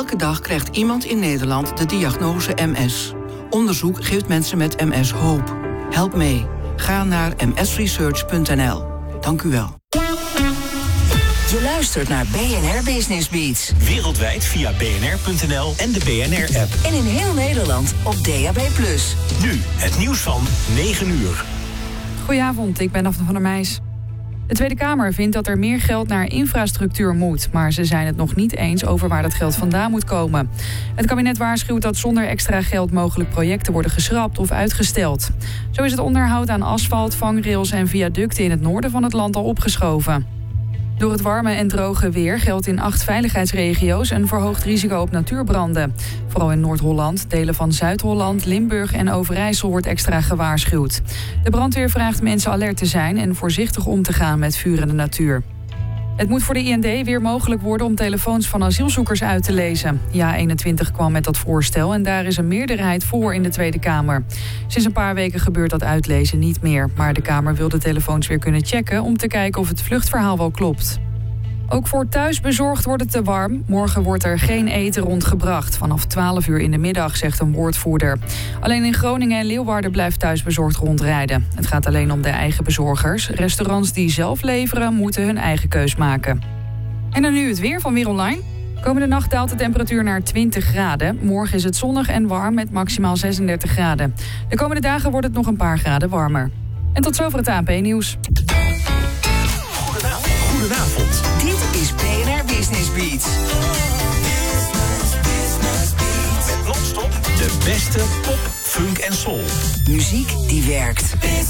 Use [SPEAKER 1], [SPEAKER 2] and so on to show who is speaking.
[SPEAKER 1] Elke dag krijgt iemand in Nederland de diagnose MS. Onderzoek geeft mensen met MS hoop. Help mee. Ga naar msresearch.nl. Dank u wel.
[SPEAKER 2] Je luistert naar BNR Business Beats.
[SPEAKER 3] Wereldwijd via bnr.nl en de BNR-app.
[SPEAKER 2] En in heel Nederland op DAB+.
[SPEAKER 3] Nu het nieuws van 9 uur.
[SPEAKER 4] Goedenavond, ik ben Daphne van der Meijs. De Tweede Kamer vindt dat er meer geld naar infrastructuur moet, maar ze zijn het nog niet eens over waar dat geld vandaan moet komen. Het kabinet waarschuwt dat zonder extra geld mogelijk projecten worden geschrapt of uitgesteld. Zo is het onderhoud aan asfalt, vangrails en viaducten in het noorden van het land al opgeschoven. Door het warme en droge weer geldt in 8 veiligheidsregio's een verhoogd risico op natuurbranden. Vooral in Noord-Holland, delen van Zuid-Holland, Limburg en Overijssel wordt extra gewaarschuwd. De brandweer vraagt mensen alert te zijn en voorzichtig om te gaan met vuur in de natuur. Het moet voor de IND weer mogelijk worden om telefoons van asielzoekers uit te lezen. Ja21 kwam met dat voorstel en daar is een meerderheid voor in de Tweede Kamer. Sinds een paar weken gebeurt dat uitlezen niet meer. Maar de Kamer wil de telefoons weer kunnen checken om te kijken of het vluchtverhaal wel klopt. Ook voor thuisbezorgd wordt het te warm. Morgen wordt er geen eten rondgebracht. Vanaf 12 uur in de middag, zegt een woordvoerder. Alleen in Groningen en Leeuwarden blijft thuisbezorgd rondrijden. Het gaat alleen om de eigen bezorgers. Restaurants die zelf leveren moeten hun eigen keus maken. En dan nu het weer van Weer Online. Komende nacht daalt de temperatuur naar 20 graden. Morgen is het zonnig en warm met maximaal 36 graden. De komende dagen wordt het nog een paar graden warmer. En tot zover het ANP-nieuws.
[SPEAKER 3] Goedenavond.
[SPEAKER 2] Dit is BNR Business Beats.
[SPEAKER 3] Met non-stop de beste pop, funk en soul.
[SPEAKER 2] Muziek die werkt.